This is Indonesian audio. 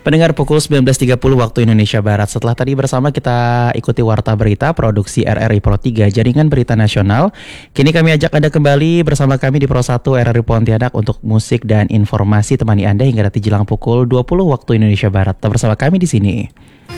Pendengar pukul 19.30 waktu Indonesia Barat. Setelah tadi bersama kita ikuti Warta Berita Produksi RRI Pro 3 Jaringan Berita Nasional. Kini kami ajak Anda kembali bersama kami di Pro 1 RRI Pontianak untuk musik dan informasi temani Anda hingga nanti jelang pukul 20 waktu Indonesia Barat. Tetap bersama kami di sini.